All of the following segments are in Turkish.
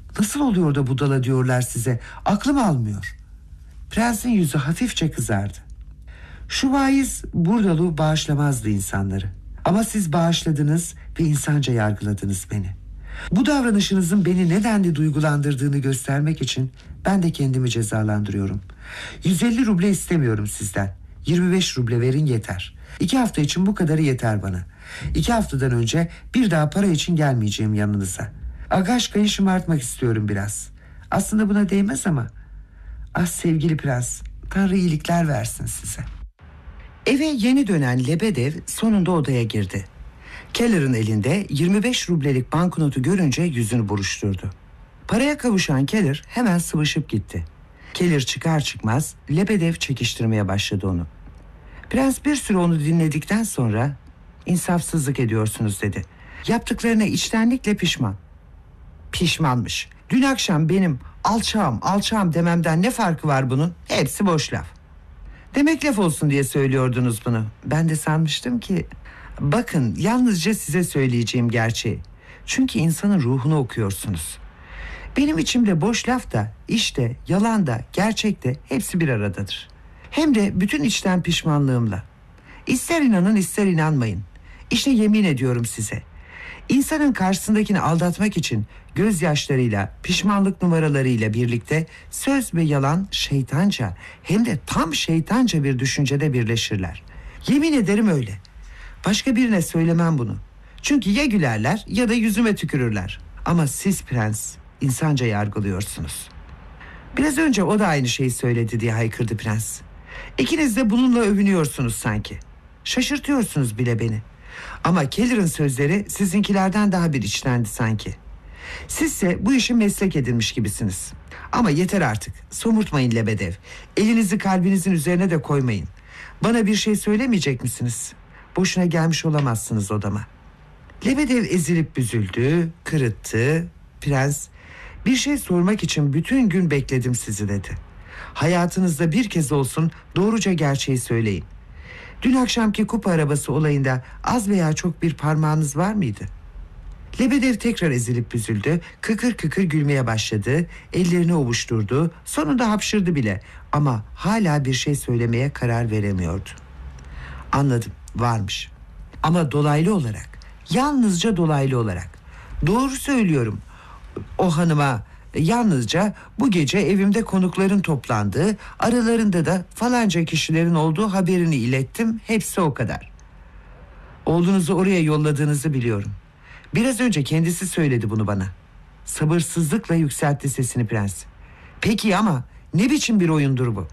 Nasıl oluyor da budala diyorlar size? Aklım almıyor. Prensin yüzü hafifçe kızardı. Şu vaiz Burdalı bağışlamazdı insanları. Ama siz bağışladınız ve insanca yargıladınız beni. Bu davranışınızın beni nedenli duygulandırdığını göstermek için ben de kendimi cezalandırıyorum. 150 ruble istemiyorum sizden. 25 ruble verin yeter. 2 hafta için bu kadarı yeter bana. 2 haftadan önce bir daha para için gelmeyeceğim yanınıza. Agaşka'yı şımartmak istiyorum biraz. Aslında buna değmez ama. Ah sevgili prens, Tanrı iyilikler versin size. Eve yeni dönen Lebedev sonunda odaya girdi. Keller'ın elinde 25 rublelik banknotu görünce yüzünü buruşturdu. Paraya kavuşan Keller hemen sıvışıp gitti. Keller çıkar çıkmaz Lebedev çekiştirmeye başladı onu. Prens bir süre onu dinledikten sonra "İnsafsızlık ediyorsunuz" dedi. Yaptıklarına içtenlikle pişman. Pişmanmış. Dün akşam benim alçağım dememden ne farkı var bunun? Hepsi boş laf. Demek laf olsun diye söylüyordunuz bunu. Ben de sanmıştım ki... Bakın, yalnızca size söyleyeceğim gerçeği. Çünkü insanın ruhunu okuyorsunuz. Benim içimde boş laf da, işte, yalan da, gerçek de hepsi bir aradadır. Hem de bütün içten pişmanlığımla. İster inanın ister inanmayın. İşte yemin ediyorum size. İnsanın karşısındakini aldatmak için gözyaşlarıyla, pişmanlık numaralarıyla birlikte söz ve yalan şeytanca, hem de tam şeytanca bir düşüncede birleşirler. Yemin ederim öyle. Başka birine söylemem bunu. Çünkü ya gülerler ya da yüzüme tükürürler. Ama siz prens, insanca yargılıyorsunuz. Biraz önce o da aynı şeyi söyledi diye haykırdı prens. İkiniz de bununla övünüyorsunuz sanki. Şaşırtıyorsunuz bile beni. Ama Keller'ın sözleri sizinkilerden daha bir içtendi sanki. Sizse bu işi meslek edinmiş gibisiniz. Ama yeter artık. Somurtmayın Lebedev. Elinizi kalbinizin üzerine de koymayın. Bana bir şey söylemeyecek misiniz? Boşuna gelmiş olamazsınız odama. Lebedev ezilip büzüldü, kırıttı. Prens, bir şey sormak için bütün gün bekledim sizi dedi. Hayatınızda bir kez olsun doğruca gerçeği söyleyin. Dün akşamki kupa arabası olayında az veya çok bir parmağınız var mıydı? Lebedev tekrar ezilip büzüldü, kıkır kıkır gülmeye başladı, ellerini ovuşturdu, sonunda hapşırdı bile ama hala bir şey söylemeye karar veremiyordu. Anladım, varmış. Ama dolaylı olarak, yalnızca dolaylı olarak. Doğru söylüyorum. O hanıma yalnızca bu gece evimde konukların toplandığı, aralarında da falanca kişilerin olduğu haberini ilettim. Hepsi o kadar. Oğlunuzu oraya yolladığınızı biliyorum. Biraz önce kendisi söyledi bunu bana. Sabırsızlıkla yükseltti sesini prens. Peki ama ne biçim bir oyundur bu?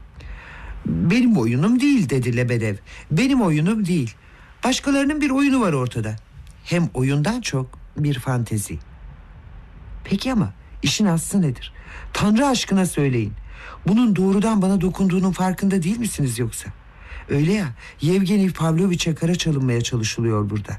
Benim oyunum değil dedi Lebedev. Benim oyunum değil. Başkalarının bir oyunu var ortada. Hem oyundan çok bir fantezi. Peki ama işin aslı nedir? Tanrı aşkına söyleyin. Bunun doğrudan bana dokunduğunun farkında değil misiniz yoksa? Öyle ya, Yevgeni Pavloviç'e kara çalınmaya çalışılıyor burada.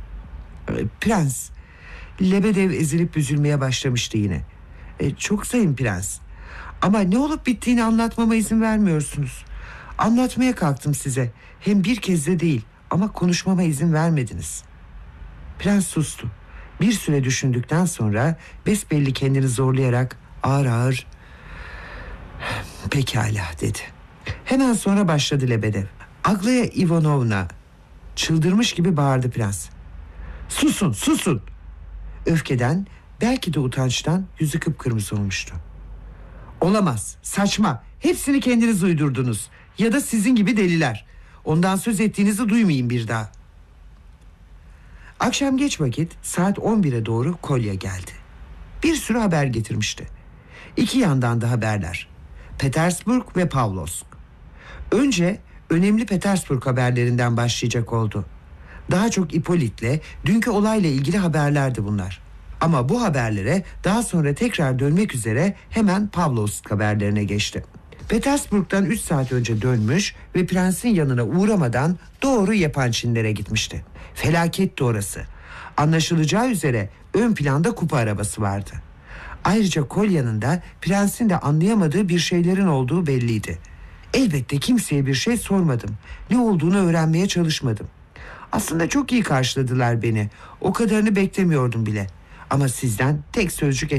Prens, Lebedev ezilip büzülmeye başlamıştı yine. Çok sayın prens. Ama ne olup bittiğini anlatmama izin vermiyorsunuz. Anlatmaya kalktım size. Hem bir kez de değil ama konuşmama izin vermediniz. Prens sustu. Bir süre düşündükten sonra besbelli kendini zorlayarak ağır ağır "Pekala" dedi. Hemen sonra başladı Lebedev. Aglaya Ivanovna, çıldırmış gibi bağırdı prens. Susun, susun. Öfkeden, belki de utançtan yüzü kıpkırmızı olmuştu. Olamaz, saçma. Hepsini kendiniz uydurdunuz. Ya da sizin gibi deliler. Ondan söz ettiğinizi duymayayım bir daha. Akşam geç vakit saat 11'e doğru kolye geldi. Bir sürü haber getirmişti. 2 yandan da haberler. Petersburg ve Pavlovsk. Önce önemli Petersburg haberlerinden başlayacak oldu. Daha çok İpolit'le dünkü olayla ilgili haberlerdi bunlar. Ama bu haberlere daha sonra tekrar dönmek üzere hemen Pavlovsk haberlerine geçti. Petersburg'dan 3 saat önce dönmüş ve prensin yanına uğramadan doğru Yapançinlere gitmişti. Felaketti orası. Anlaşılacağı üzere ön planda kupa arabası vardı. Ayrıca kolyanın da prensin de anlayamadığı bir şeylerin olduğu belliydi. Elbette kimseye bir şey sormadım. Ne olduğunu öğrenmeye çalışmadım. Aslında çok iyi karşıladılar beni. O kadarını beklemiyordum bile. Ama sizden tek sözcük